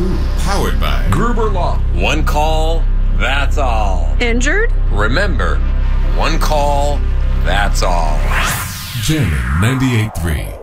2. Powered by Gruber Law. One call, that's all. Injured? Remember, one call, that's all. Jammin' 98.3.